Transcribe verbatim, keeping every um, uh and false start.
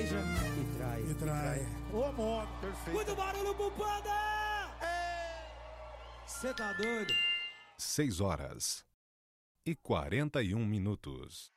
beija e trai. E trai. Ô, modo. Perfeito. Muito barulho pro Panda! Cê tá doido? Seis horas e quarenta e um minutos.